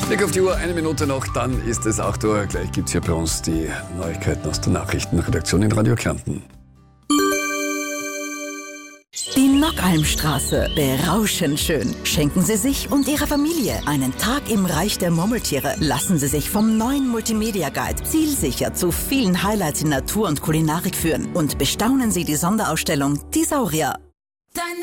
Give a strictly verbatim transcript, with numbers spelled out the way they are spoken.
Blick auf die Uhr, eine Minute noch, dann ist es acht Uhr. Gleich gibt es hier bei uns die Neuigkeiten aus der Nachrichtenredaktion in Radio Kärnten. Die Nockalmstraße, berauschend schön. Schenken Sie sich und Ihrer Familie einen Tag im Reich der Murmeltiere. Lassen Sie sich vom neuen Multimedia Guide zielsicher zu vielen Highlights in Natur und Kulinarik führen. Und bestaunen Sie die Sonderausstellung Die Saurier.